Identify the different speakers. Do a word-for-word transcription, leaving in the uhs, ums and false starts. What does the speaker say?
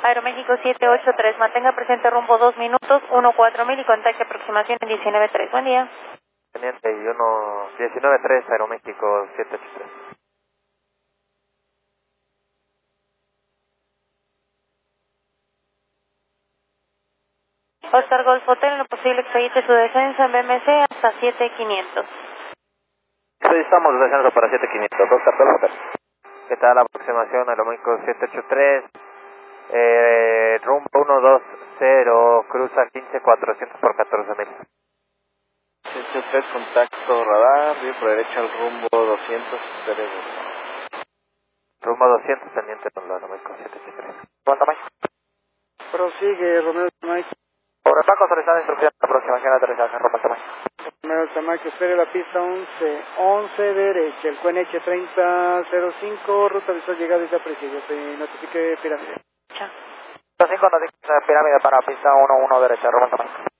Speaker 1: Aeroméxico siete ocho tres, mantenga presente rumbo dos minutos, uno cuatro mil y contacte aproximación en diecinueve tres. Buen día.
Speaker 2: Teniente, y uno diecinueve tres, Aeroméxico siete ocho tres.
Speaker 1: Oscar Golf Hotel, en lo posible expedite su descenso en B M C hasta siete quinientos.
Speaker 2: Sí, estamos de descenso para siete quinientos, Oscar Golf Hotel. ¿Qué tal la aproximación Aeroméxico siete ocho tres? Eh, rumbo uno dos cero, cruza quince cuatrocientos por catorce mil.
Speaker 3: siete ocho tres, contacto radar, viene por derecha al rumbo doscientos, cerebro.
Speaker 2: Rumbo doscientos, teniente, con la Aeroméxico siete ocho tres. ¿Cuánto más?
Speaker 4: Prosigue, Romeo Tamayo.
Speaker 2: Sobre Paco, autorizada instrucción, aproximación aterrizaje, Romeo Tamayo.
Speaker 4: Romeo Tamayo, espere la pista once, once derecha, el Q N H treinta cero cinco, ruta visual llegada y ya presidio, te notifique pirámide.
Speaker 2: cinco, notificación de pirámide para pista uno uno derecha, Romeo Tamayo.